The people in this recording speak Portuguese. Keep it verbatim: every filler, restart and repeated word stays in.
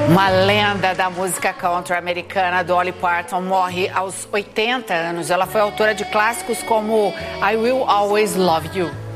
Uma lenda da música country americana, Dolly Parton, morre aos oitenta anos. Ela foi autora de clássicos como I Will Always Love You.